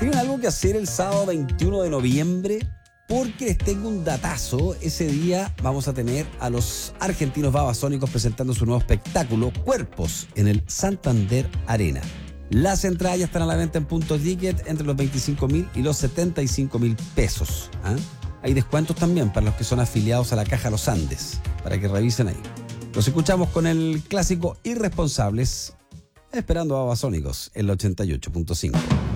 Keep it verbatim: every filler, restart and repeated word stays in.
¿Tienen algo que hacer el sábado veintiuno de noviembre? Porque les tengo un datazo. Ese día vamos a tener a los argentinos Babasónicos presentando su nuevo espectáculo, Cuerpos, en el Santander Arena. Las entradas ya están a la venta en Punto Ticket entre los veinticinco mil y los setenta y cinco mil pesos. ¿Ah? Hay descuentos también para los que son afiliados a la Caja Los Andes, para que revisen ahí. Los escuchamos con el clásico Irresponsables, esperando a Babasónicos en el ochenta y ocho punto cinco.